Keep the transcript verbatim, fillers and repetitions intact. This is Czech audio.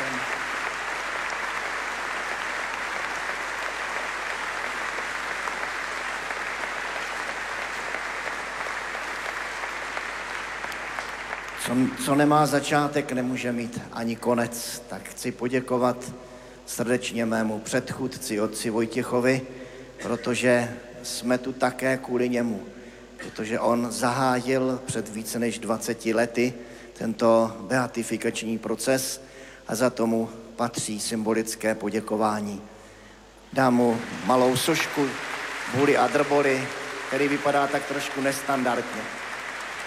sem. Co, co nemá začátek, nemůže mít ani konec. Tak chci poděkovat srdečně mému předchůdci, otci Vojtěchovi, protože jsme tu také kvůli němu. Protože on zahájil před více než dvaceti lety tento beatifikační proces a za tomu patří symbolické poděkování. Dám mu malou sošku, bůli a drboli, který vypadá tak trošku nestandardně.